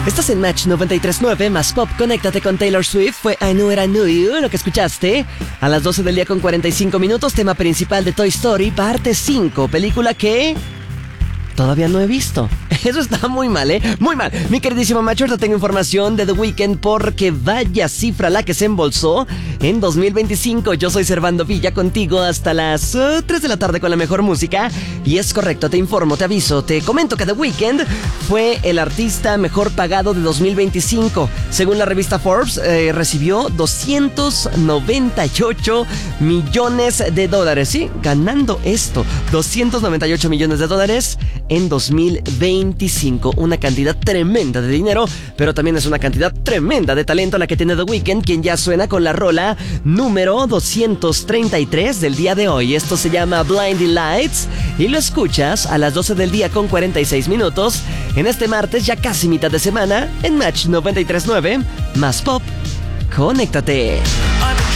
Estás en Match 93.9 más Pop. Conéctate con Taylor Swift. Fue I Knew It, I Knew You, lo que escuchaste. A las 12 del día con 45 minutos. Tema principal de Toy Story, parte 5. Película que todavía no he visto. Eso está muy mal, ¿eh? Muy mal. Mi queridísimo Macho, ahorita tengo información de The Weeknd porque vaya cifra la que se embolsó en 2025. Yo soy Servando Villa contigo hasta las 3 de la tarde con la mejor música. Y es correcto, te informo, te aviso, te comento que The Weeknd fue el artista mejor pagado de 2025. Según la revista Forbes, recibió 298 millones de dólares. Sí, ganando esto, 298 millones de dólares en 2025. Una cantidad tremenda de dinero, pero también es una cantidad tremenda de talento la que tiene The Weeknd, quien ya suena con la rola número 233 del día de hoy. Esto se llama Blinding Lights y lo escuchas a las 12 del día con 46 minutos en este martes, ya casi mitad de semana, en Match 93.9 más Pop. Conéctate.